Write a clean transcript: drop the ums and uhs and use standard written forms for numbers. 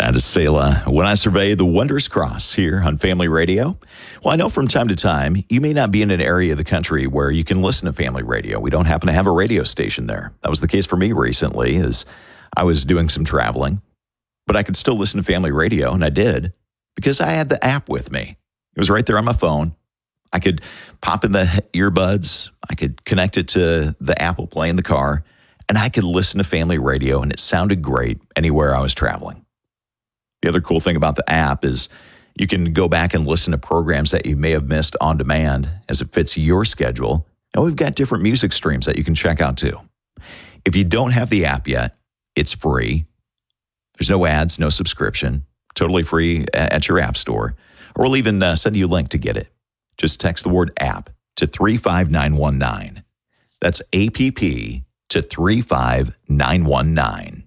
That is Selah. When I survey the wondrous cross here on Family Radio. Well, I know from time to time, you may not be in an area of the country where you can listen to Family Radio. We don't happen to have a radio station there. That was the case for me recently as I was doing some traveling. But I could still listen to Family Radio, and I did, because I had the app with me. It was right there on my phone. I could pop in the earbuds. I could connect it to the Apple Play in the car, and I could listen to Family Radio, and it sounded great anywhere I was traveling. The other cool thing about the app is you can go back and listen to programs that you may have missed on demand as it fits your schedule. And we've got different music streams that you can check out too. If you don't have the app yet, it's free. There's no ads, no subscription, totally free at your app store. Or we'll even send you a link to get it. Just text the word app to 35919. That's APP to 35919.